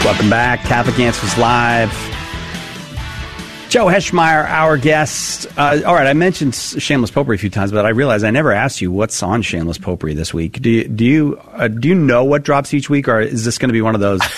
Welcome back. Catholic Answers Live. Joe Heschmeyer, our guest. All right, I mentioned Shameless Potpourri a few times, but I realized I never asked you what's on Shameless Potpourri this week. Do you know what drops each week, or is this going to be one of those?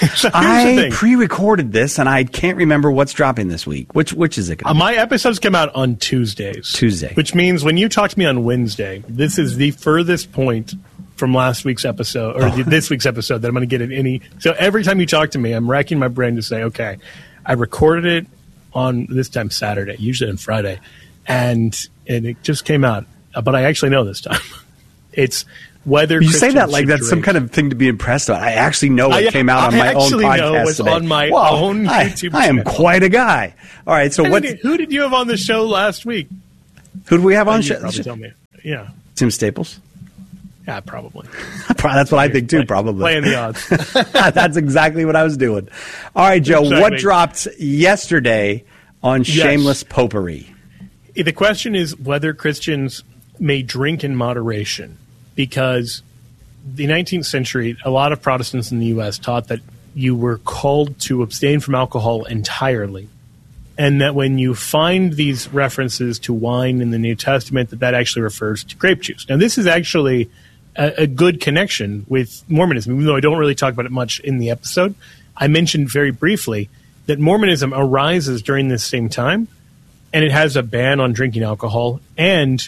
I pre-recorded this, and I can't remember what's dropping this week. Which is it going to be? My episodes come out on Tuesdays. Tuesday. Which means when you talk to me on Wednesday, this is the furthest point from last week's episode, or this week's episode, that I'm going to get at any. So every time you talk to me, I'm racking my brain to say, okay, I recorded it on this time Saturday, usually on Friday, and it just came out. But I actually know this time. It's whether you say that like that's some kind of thing to be impressed about. I actually know what came out on my own podcast know what's today. On my own YouTube channel. I am quite a guy. All right, so who did you have on the show last week? Who do we have on show? Probably tell me. Yeah, Tim Staples. Yeah, probably. That's what I think too. Probably playing the odds. That's exactly what I was doing. All right, Joe. Exactly. What dropped yesterday on Shameless Potpourri? The question is whether Christians may drink in moderation, because the 19th century, a lot of Protestants in the U.S. taught that you were called to abstain from alcohol entirely, and that when you find these references to wine in the New Testament, that actually refers to grape juice. Now, this is actually a good connection with Mormonism, even though I don't really talk about it much in the episode. I mentioned very briefly that Mormonism arises during this same time, and it has a ban on drinking alcohol. And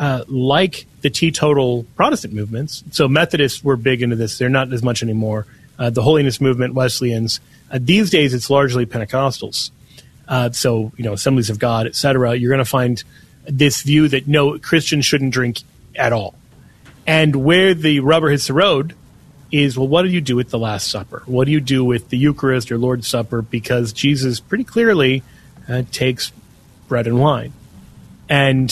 like the teetotal Protestant movements, so Methodists were big into this. They're not as much anymore. The Holiness Movement, Wesleyans. These days, it's largely Pentecostals. So, Assemblies of God, et cetera. You're going to find this view that, no, Christians shouldn't drink at all. And where the rubber hits the road is, well, what do you do with the Last Supper? What do you do with the Eucharist or Lord's Supper? Because Jesus pretty clearly takes bread and wine. And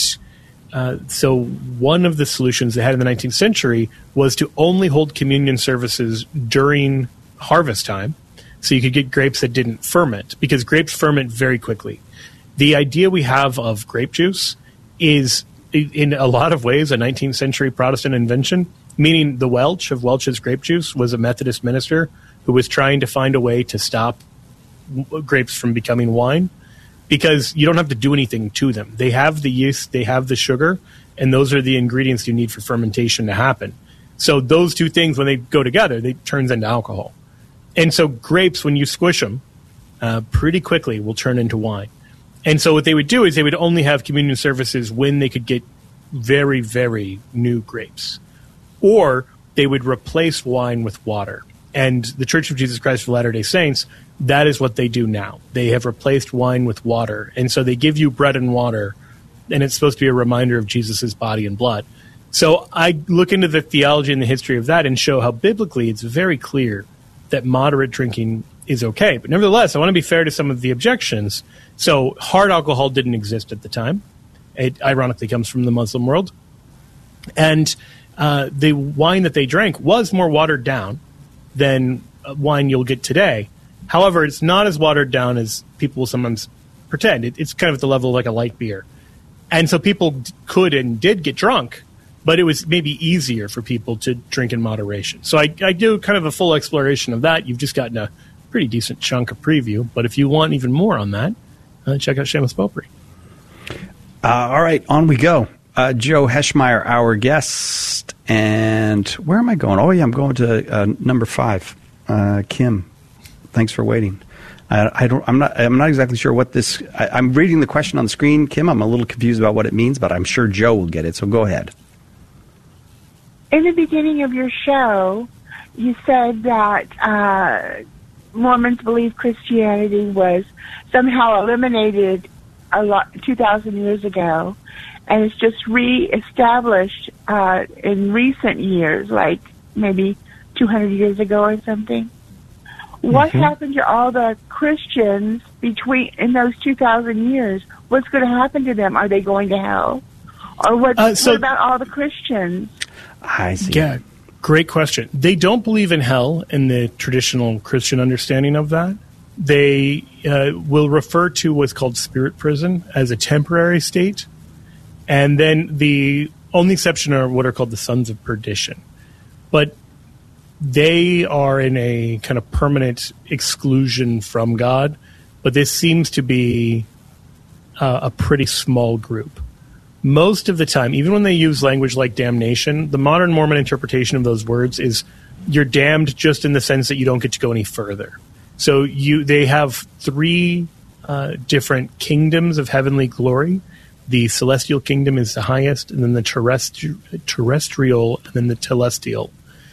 so one of the solutions they had in the 19th century was to only hold communion services during harvest time, so you could get grapes that didn't ferment, because grapes ferment very quickly. The idea we have of grape juice is, in a lot of ways, a 19th century Protestant invention, meaning the Welch of Welch's grape juice was a Methodist minister who was trying to find a way to stop grapes from becoming wine, because you don't have to do anything to them. They have the yeast, they have the sugar, and those are the ingredients you need for fermentation to happen. So those two things, when they go together, they turns into alcohol. And so grapes, when you squish them, pretty quickly will turn into wine. And so what they would do is they would only have communion services when they could get very, very new grapes. Or they would replace wine with water. And the Church of Jesus Christ of Latter-day Saints, that is what they do now. They have replaced wine with water. And so they give you bread and water, and it's supposed to be a reminder of Jesus' body and blood. So I look into the theology and the history of that and show how biblically it's very clear that moderate drinking is okay. But nevertheless, I want to be fair to some of the objections. So hard alcohol didn't exist at the time. It ironically comes from the Muslim world. And the wine that they drank was more watered down than wine you'll get today. However, it's not as watered down as people will sometimes pretend. It's kind of at the level of like a light beer. And so people could and did get drunk, but it was maybe easier for people to drink in moderation. So I do kind of a full exploration of that. You've just gotten a pretty decent chunk of preview. But if you want even more on that, check out Shameless Potpourri. All right, on we go. Joe Heschmeyer, our guest. And where am I going? Oh, yeah, I'm going to number 5. Kim, thanks for waiting. I'm not exactly sure what this. I'm reading the question on the screen, Kim. I'm a little confused about what it means, but I'm sure Joe will get it. So go ahead. In the beginning of your show, you said that Mormons believe Christianity was somehow eliminated 2,000 years ago, and it's just reestablished in recent years, like maybe 200 years ago or something. What happened to all the Christians in those 2,000 years? What's going to happen to them? Are they going to hell? Or what about all the Christians? I see. Yeah, great question. They don't believe in hell in the traditional Christian understanding of that. They will refer to what's called spirit prison as a temporary state. And then the only exception are what are called the sons of perdition. But they are in a kind of permanent exclusion from God, but this seems to be a pretty small group. Most of the time, even when they use language like damnation, the modern Mormon interpretation of those words is you're damned just in the sense that you don't get to go any further. So they have three different kingdoms of heavenly glory. The celestial kingdom is the highest, and then the terrestrial, and then the telestial.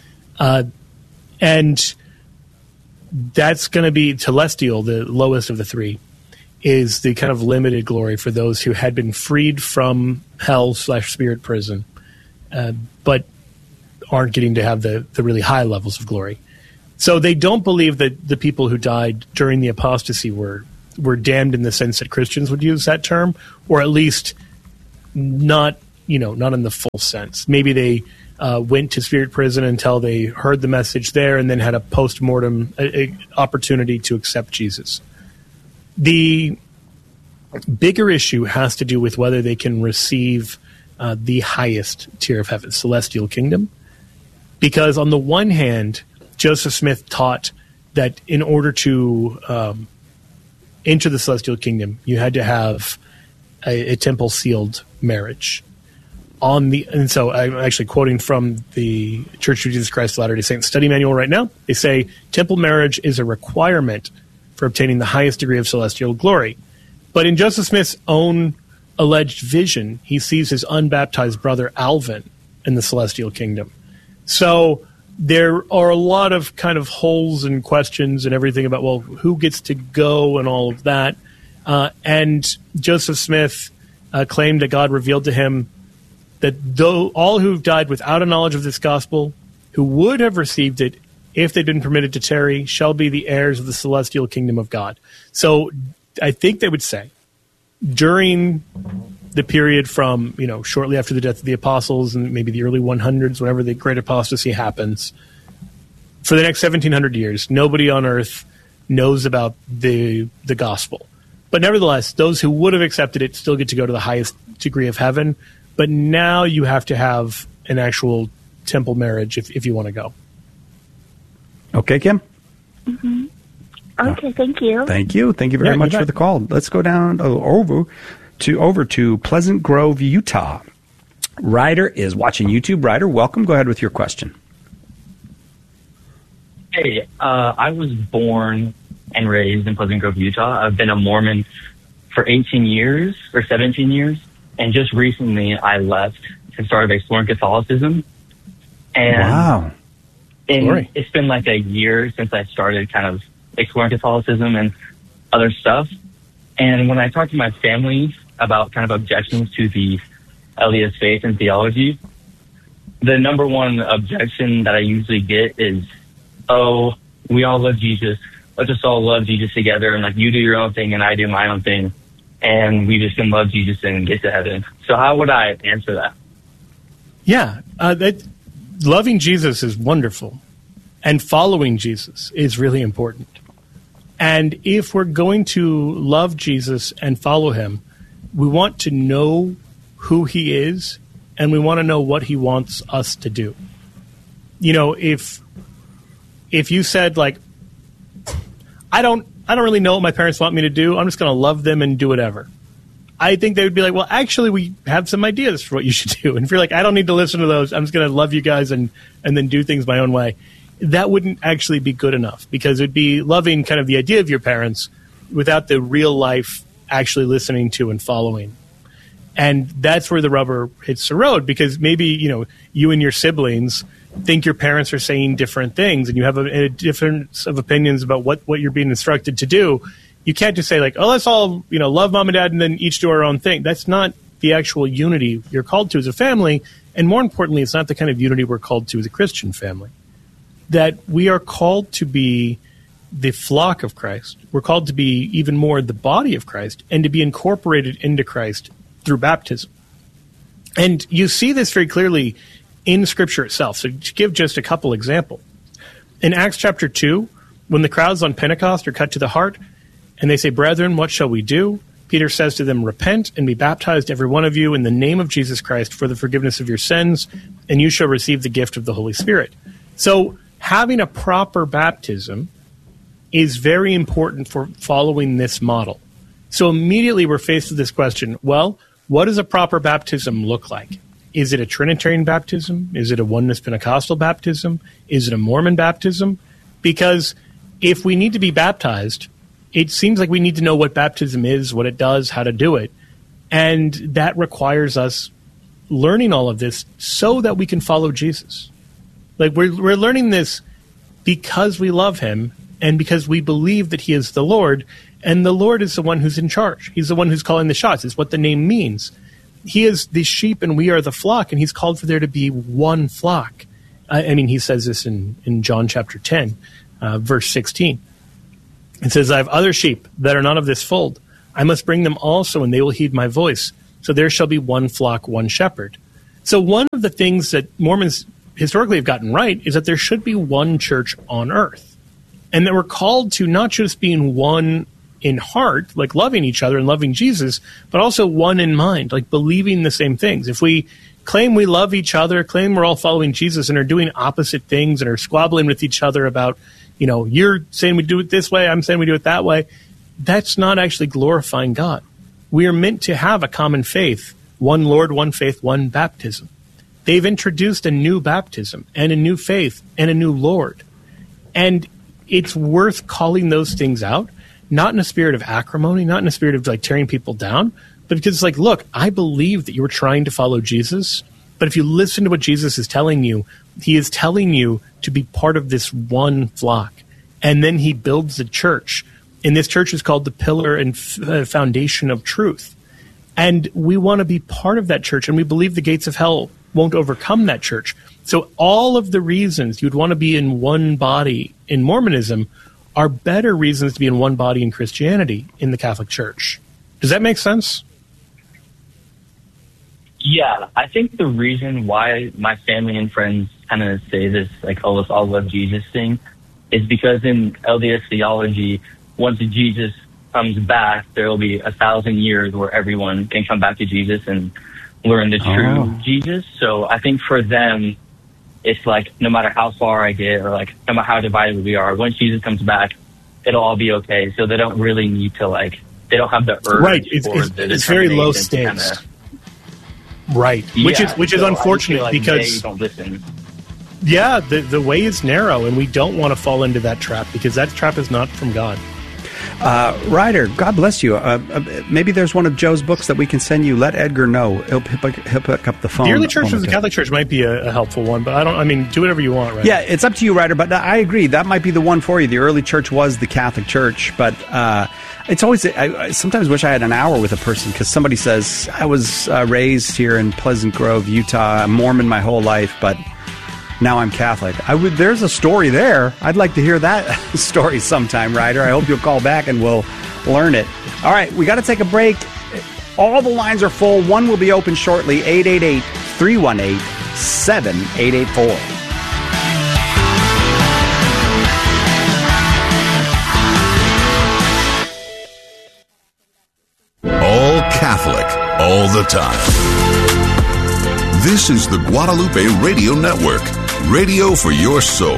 And that's going to be telestial, the lowest of the three, is the kind of limited glory for those who had been freed from hell/spirit prison, but aren't getting to have the really high levels of glory. So they don't believe that the people who died during the apostasy were damned in the sense that Christians would use that term, or at least not in the full sense. Maybe they went to spirit prison until they heard the message there and then had a post-mortem opportunity to accept Jesus. The bigger issue has to do with whether they can receive the highest tier of heaven, celestial kingdom. Because on the one hand, Joseph Smith taught that in order to enter the celestial kingdom, you had to have a temple-sealed marriage. And so I'm actually quoting from the Church of Jesus Christ of Latter-day Saints study manual right now. They say, temple marriage is a requirement for obtaining the highest degree of celestial glory. But in Joseph Smith's own alleged vision, he sees his unbaptized brother Alvin in the celestial kingdom. So there are a lot of kind of holes and questions and everything about, well, who gets to go and all of that. And Joseph Smith claimed that God revealed to him that though all who've died without a knowledge of this gospel, who would have received it if they'd been permitted to tarry, shall be the heirs of the celestial kingdom of God. So I think they would say during the period from, shortly after the death of the apostles and maybe the early 100s, whenever the great apostasy happens, for the next 1700 years, nobody on earth knows about the gospel. But nevertheless, those who would have accepted it still get to go to the highest degree of heaven. But now you have to have an actual temple marriage if you want to go. Okay, Kim? Mm-hmm. Okay, thank you. Thank you. Thank you very much for the call. Let's go down over to Pleasant Grove, Utah. Ryder is watching YouTube. Ryder, welcome. Go ahead with your question. Hey, I was born and raised in Pleasant Grove, Utah. I've been a Mormon for 18 years or 17 years. And just recently I left and started exploring Catholicism. And wow. It's been like a year since I started kind of exploring Catholicism and other stuff. And when I talk to my family about kind of objections to the LDS faith and theology, the number one objection that I usually get is, oh, we all love Jesus. Let's just all love Jesus together. And like, you do your own thing and I do my own thing. And we just can love Jesus and get to heaven. So how would I answer that? Yeah, loving Jesus is wonderful. And following Jesus is really important. And if we're going to love Jesus and follow him, we want to know who he is, and we want to know what he wants us to do. If you said, like, I don't really know what my parents want me to do, I'm just going to love them and do whatever, I think they would be like, well, actually, we have some ideas for what you should do. And if you're like, I don't need to listen to those, I'm just going to love you guys and then do things my own way, that wouldn't actually be good enough, because it'd be loving kind of the idea of your parents without the real life actually listening to and following. And that's where the rubber hits the road, because maybe, you and your siblings think your parents are saying different things and you have a difference of opinions about what you're being instructed to do. You can't just say like, oh, let's all, love mom and dad and then each do our own thing. That's not the actual unity you're called to as a family. And more importantly, it's not the kind of unity we're called to as a Christian family. That we are called to be the flock of Christ. We're called to be even more the body of Christ and to be incorporated into Christ through baptism. And you see this very clearly in Scripture itself. So to give just a couple examples. In Acts chapter 2, when the crowds on Pentecost are cut to the heart, and they say, brethren, what shall we do? Peter says to them, repent and be baptized, every one of you, in the name of Jesus Christ for the forgiveness of your sins, and you shall receive the gift of the Holy Spirit. So having a proper baptism is very important for following this model. So immediately we're faced with this question, well, what does a proper baptism look like? Is it a Trinitarian baptism? Is it a Oneness Pentecostal baptism? Is it a Mormon baptism? Because if we need to be baptized, it seems like we need to know what baptism is, what it does, how to do it. And that requires us learning all of this so that we can follow Jesus. Like we're learning this because we love him and because we believe that he is the Lord, and the Lord is the one who's in charge. He's the one who's calling the shots. It's what the name means. He is the sheep and we are the flock, and he's called for there to be one flock. I mean, he says this in John chapter 10, verse 16. It says, I have other sheep that are not of this fold. I must bring them also, and they will heed my voice. So there shall be one flock, one shepherd. So one of the things that Mormons historically have gotten right is that there should be one church on earth. And that we're called to not just being one in heart, like loving each other and loving Jesus, but also one in mind, like believing the same things. If we claim we love each other, claim we're all following Jesus and are doing opposite things and are squabbling with each other about, you know, you're saying we do it this way, I'm saying we do it that way, that's not actually glorifying God. We are meant to have a common faith, one Lord, one faith, one baptism. They've introduced a new baptism and a new faith and a new Lord. And it's worth calling those things out, not in a spirit of acrimony, not in a spirit of like tearing people down, but because it's like, look, I believe that you were trying to follow Jesus, but if you listen to what Jesus is telling you, he is telling you to be part of this one flock. And then he builds the church. And this church is called the Pillar and Foundation of Truth. And we want to be part of that church, and we believe the gates of hell won't overcome that church. So all of the reasons you'd want to be in one body in Mormonism are better reasons to be in one body in Christianity in the Catholic Church. Does that make sense? Yeah, I think the reason why my family and friends kind of say this, like, oh, let's all love Jesus thing, is because in LDS theology, once Jesus comes back, there will be 1,000 years where everyone can come back to Jesus and learn the true Jesus. So I think for them, it's like no matter how far I get or like no matter how divided we are, once Jesus comes back, it'll all be okay. So they don't really need to like, they don't have the urge. Right. It's very low stakes. Right. Yeah, which is unfortunate like because they don't listen. Yeah, the way is narrow, and we don't want to fall into that trap because that trap is not from God. Ryder, God bless you. Maybe there's one of Joe's books that we can send you. Let Edgar know. He'll pick up the phone. The Early Church of the Catholic Church might be a helpful one, but do whatever you want, right? Yeah, it's up to you, Ryder, but I agree. That might be the one for you. The early church was the Catholic Church, but it's always, I sometimes wish I had an hour with a person because somebody says, I was raised here in Pleasant Grove, Utah. I'm Mormon my whole life, but now I'm Catholic. There's a story there. I'd like to hear that story sometime, Ryder. I hope you'll call back and we'll learn it. All right, we got to take a break. All the lines are full. One will be open shortly, 888-318-7884. All Catholic, all the time. This is the Guadalupe Radio Network, radio for your soul.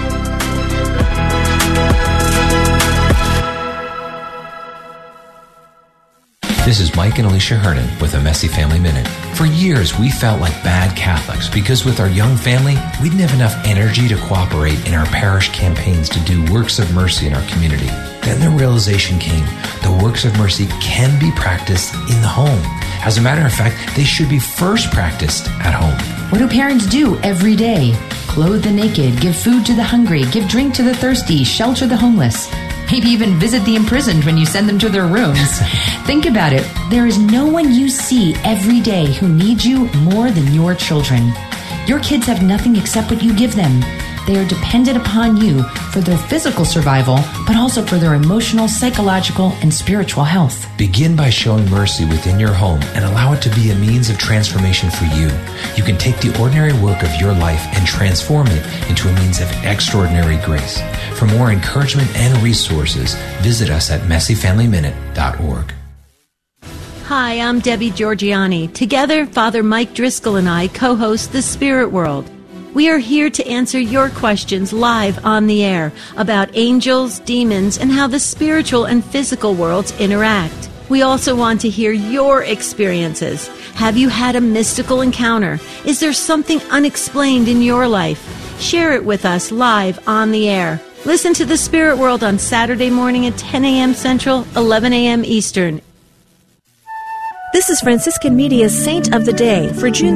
This is Mike and Alicia Hernan with a Messy Family Minute. For years, we felt like bad Catholics because with our young family, we didn't have enough energy to cooperate in our parish campaigns to do works of mercy in our community. Then the realization came, the works of mercy can be practiced in the home. As a matter of fact, they should be first practiced at home. What do parents do every day? Clothe the naked, give food to the hungry, give drink to the thirsty, shelter the homeless. Maybe even visit the imprisoned when you send them to their rooms. Think about it. There is no one you see every day who needs you more than your children. Your kids have nothing except what you give them. They are dependent upon you for their physical survival, but also for their emotional, psychological, and spiritual health. Begin by showing mercy within your home and allow it to be a means of transformation for you. You can take the ordinary work of your life and transform it into a means of extraordinary grace. For more encouragement and resources, visit us at messyfamilyminute.org. Hi, I'm Debbie Georgiani. Together, Father Mike Driscoll and I co-host The Spirit World. We are here to answer your questions live on the air about angels, demons, and how the spiritual and physical worlds interact. We also want to hear your experiences. Have you had a mystical encounter? Is there something unexplained in your life? Share it with us live on the air. Listen to The Spirit World on Saturday morning at 10 a.m. Central, 11 a.m. Eastern. This is Franciscan Media's Saint of the Day for June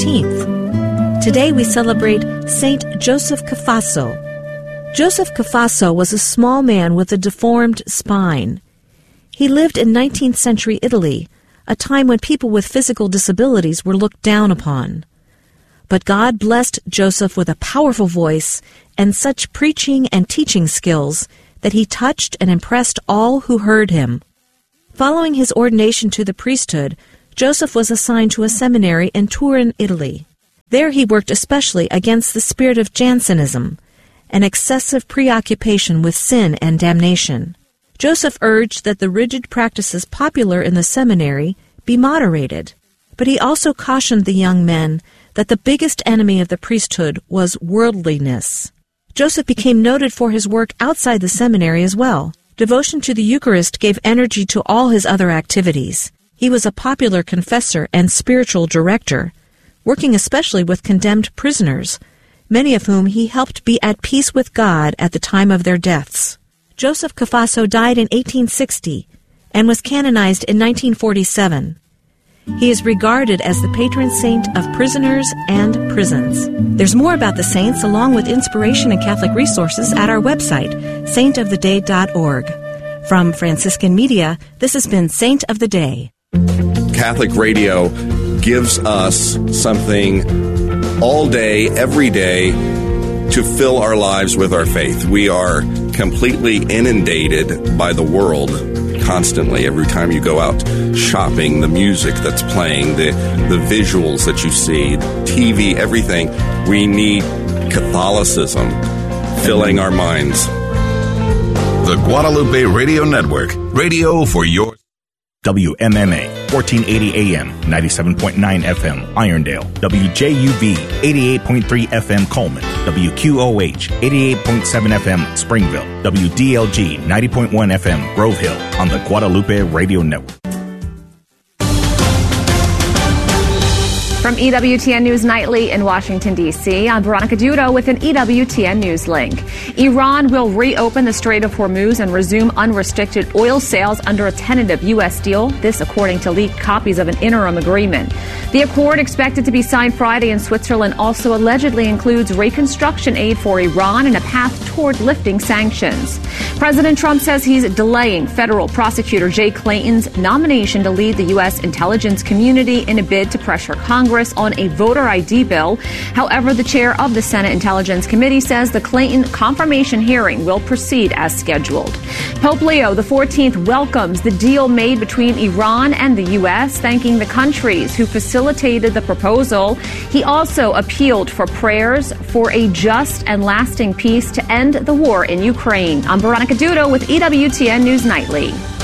17th. Today we celebrate Saint Joseph Cafasso. Joseph Cafasso was a small man with a deformed spine. He lived in 19th century Italy, a time when people with physical disabilities were looked down upon. But God blessed Joseph with a powerful voice and such preaching and teaching skills that he touched and impressed all who heard him. Following his ordination to the priesthood, Joseph was assigned to a seminary in Turin, Italy. There he worked especially against the spirit of Jansenism, an excessive preoccupation with sin and damnation. Joseph urged that the rigid practices popular in the seminary be moderated, but he also cautioned the young men that the biggest enemy of the priesthood was worldliness. Joseph became noted for his work outside the seminary as well. Devotion to the Eucharist gave energy to all his other activities. He was a popular confessor and spiritual director, working especially with condemned prisoners, many of whom he helped be at peace with God at the time of their deaths. Joseph Cafasso died in 1860 and was canonized in 1947. He is regarded as the patron saint of prisoners and prisons. There's more about the saints along with inspiration and Catholic resources at our website, saintoftheday.org. From Franciscan Media, this has been Saint of the Day. Catholic radio gives us something all day, every day, to fill our lives with our faith. We are completely inundated by the world constantly. Every time you go out shopping, the music that's playing, the visuals that you see, TV, everything. We need Catholicism filling our minds. The Guadalupe Radio Network. Radio for your... WMMA, 1480 AM, 97.9 FM, Irondale. WJUV, 88.3 FM, Coleman. WQOH, 88.7 FM, Springville. WDLG, 90.1 FM, Grove Hill, on the Guadalupe Radio Network. From EWTN News Nightly in Washington, D.C., I'm Veronica Dudo with an EWTN News link. Iran will reopen the Strait of Hormuz and resume unrestricted oil sales under a tentative U.S. deal, this according to leaked copies of an interim agreement. The accord, expected to be signed Friday in Switzerland, also allegedly includes reconstruction aid for Iran and a path toward lifting sanctions. President Trump says he's delaying federal prosecutor Jay Clayton's nomination to lead the U.S. intelligence community in a bid to pressure Congress on a voter ID bill. However, the chair of the Senate Intelligence Committee says the Clayton confirmation hearing will proceed as scheduled. Pope Leo XIV welcomes the deal made between Iran and the U.S., thanking the countries who facilitated the proposal. He also appealed for prayers for a just and lasting peace to end the war in Ukraine. I'm Veronica Dudo with EWTN News Nightly.